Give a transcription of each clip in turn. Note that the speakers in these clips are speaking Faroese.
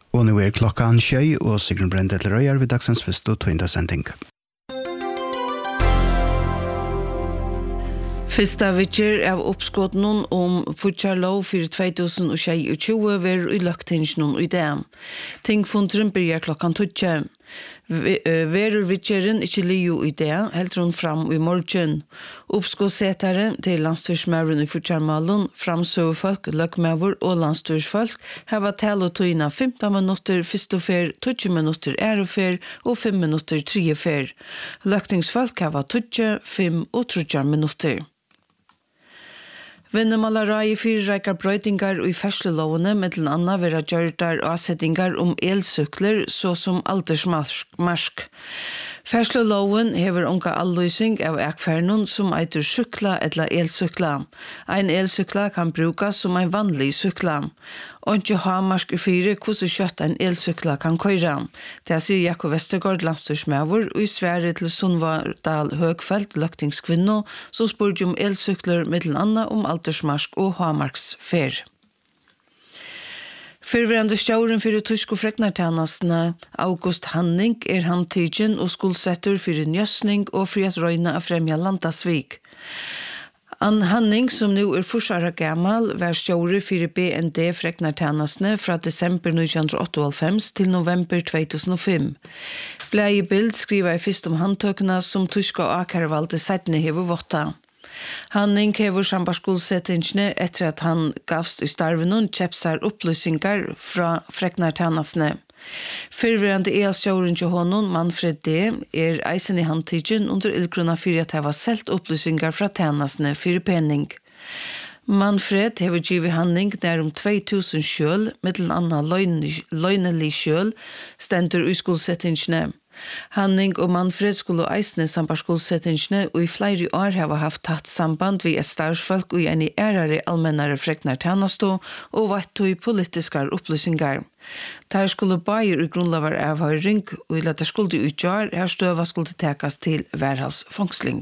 Og nu klokkan 6 og Sigrun Brendet Røyer ved dagsens første og tøynda sending. Fyrsta vittjer av oppskåtten om futjarlov for 2022 ver i løgtingsen i det. Tingfundren begynner klokkan 12. Verur vittjeren ikke liu i det, helt rundt fram i morgen. Oppskåtsetare til landstyrsmævren i futjarmalen, framsøverfolk, løgmæver og landstyrsfolk har tale og tøyna 15 minutter første fer, 20 minutter ærefer og 5 minutter trefer. Løgtingsfolk har 20, 5 og 30 minutter. Vinnemalarai fyrir reikar brøytingar og i ferslelovene mellom anna vera gjørtar avsettingar elsykler så som aldersmarsk. Fersleloven hever unga alløysing av ekfernon som eitur sykla eller elsykla. Ein elsykla kan brukas som ein vanlig sykla. Og ikke ha marsk i fire hvordan kjøtt en elsykla kan køyre. Det sier Jakob Vestergaard, landstyrsmæver, og i Sverige til Sundvardal Høgfelt, løgtingskvinno, som spurte elsykler mellom anna aldersmarsk og hamarksfer. Fyrverande stjauren fyrir tysk og freknartjenestene, August Hanning, handtidgen og skuldsetter fyrir njøsning og for at røyne av fremja landasvik. Hanning, som nu forsvara gammal, var stjauren fyrir BND freknartjenestene fra desember 1998 til november 2005. Bleie Bild skriver i fyrst handtøkene som tysk og akarvalde seitene hever votta. Hanning hever sambarskolsettingsne etter at han gavst i starven kjepsar opplysningar fra freknartjenestene. Fyrverande elstjauren til honom, Manfred D., eisen i handtidgen under ildgrunna fyrir at heva selt opplysningar fra tjenestene fyrir penning. Manfred hever givet Hanning der 2000 kjøl, middelen anna løgnelig kjøl, stendur i skolsettingsne. Hanning og Manfred skulle eisne sambarskolsettingsne og i flere år hava haft tatt samband vi starsfolk og en ærare allmennare freknartjenesto og vatt i politiskar opplysningar. Der skulle bajer i grunnlavar avhøring og i lata skulde utgjør her støva skulle tekas til værhalsfangsling.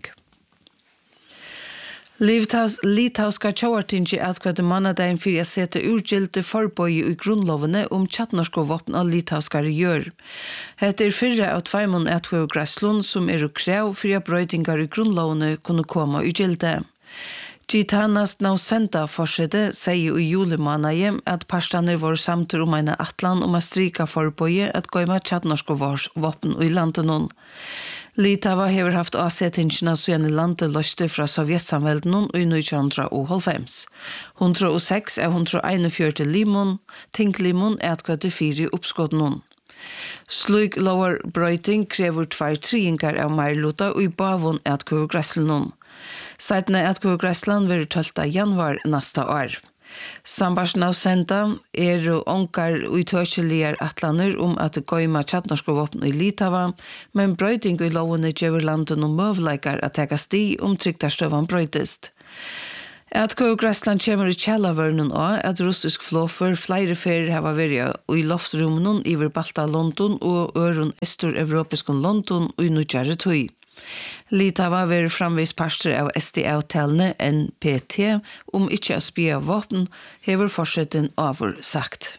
Litauska tjauartingi atkvædde mannadagen fyrir å sette urgjelte forbøye i grunnlovene tjattnorsko våpen av litauskare gjør. Hette fyrre av tveimon atkvædde græslun som krav fyrir brøydingar i grunnlovene kunne komme i gjelte. Gitanas Nausenda forsette sier i julemannajem at parstaner var samtur en atlan å strika forbøye at gøyma tjattnorsko våpen i landet. Litava hever haft avsettingsina siden landet løste fra Sovjetsamvelden i 1995. 106 av 141 limon, tinglimon atkvædde 4 oppskåtten. Slik lovar brøyting krever 2/3 av meirluta og i bavon atkvædde græslen. Seitene atkvædde græslen vil 12. januar neste år. Sambarsna senda onkar utørseligar atlaner at gøyma tjattnorsko våpen i Litava, men brøyding i lovene gjør landet møvleikar at teka sti trygtarstøvan brøydist. At Græsland kommer i kjellavørnen og at russisk flåfer flere ferier har vært i loftrummen iver Balta London og øren østeuropeisk London og i nødgjære tøy. Litava var framvis parster av SDA-tellene NPT ikke å spia våpen, hever fortsetten over sagt.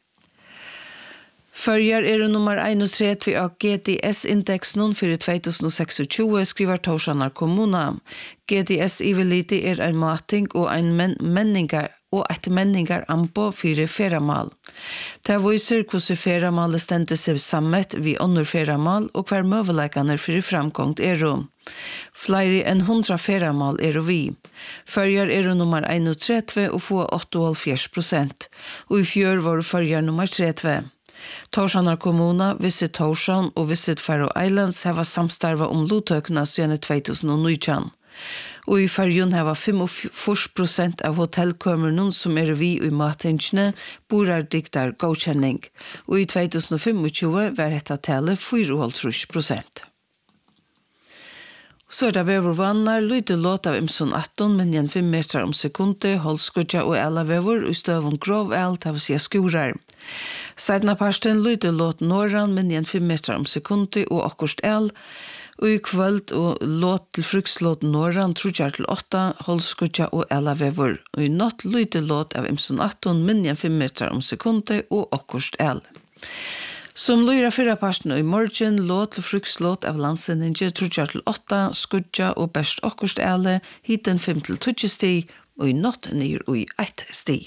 Førjar nummer 31 av GDS-indeksen for 2026, skriver Torsanar kommuna. GDS ivelite en mating og en menningar og et menningar ambo for feramal. Det viser hvordan feramalet stendte seg sammet vi under feramal og hver møveleikene for framgångt Flere enn 100 feramal vi. Førjar nummer 31 og få 88%. Og i fjør var førjar nummer 30. Torsanar kommuna, Visit Torsan og Visit Faroe Islands har samstarva lotøkene siden 2019. Og i Färjön har 45% av hotellkömmerna som vi i matingene borar diktar godkjenning. Og i 2025 var dette tallet 4,5%. Så det vevervannar, lyder låt av Imson 18, men igjen 5 meter om sekundet, holdskudja og elavever, og støvun grov eld av seg skurar. Seidna parsten lyder låt norran, men igjen 5 meter om sekundet, og akkurst eld, og i kvöld og låt til frukslåt norran, trudjar til 8, holdskudja og elavever, og i natt lyder låt av Imson 18, men igjen 5 meter om sekundet, og akkurst eld. Som lyra fyrra parten og i morgen, låt til frukslåt av landsendinge, trudjar til 8, skudja og best okkurst ele, hiten 5 til 20 sti, og i nått nyr og i 1 sti.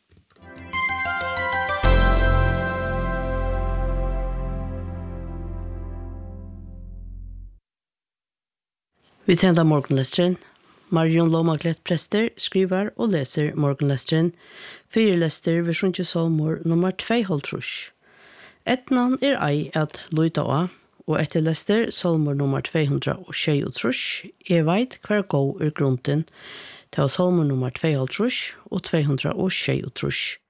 Vi tender morgenlesteren. Marion Lomaglet prester, skriver og leser morgenlesteren. Fyrelester ved Sjunke Solmor nummer 2,5. Etnan ei at luita av, og etter lester Solmor nummer 223. Jeg vet hver gå grunden til Solmor nummer 2,5 og 223.